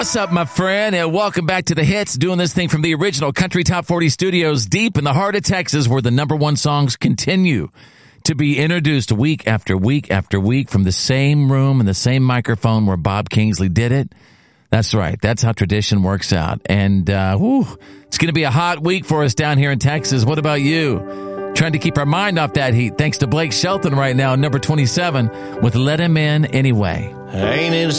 What's up, my friend? And welcome back to The Hits, doing this thing from the original Country Top 40 studios deep in the heart of Texas, where the number one songs continue to be introduced week after week after week from the same room and the same microphone where Bob Kingsley did it. That's right. That's how tradition works out. And it's going to be a hot week for us down here in Texas. What about you? Trying to keep our mind off that heat. Thanks to Blake Shelton right now, number 27, with Let Him In Anyway. Ain't it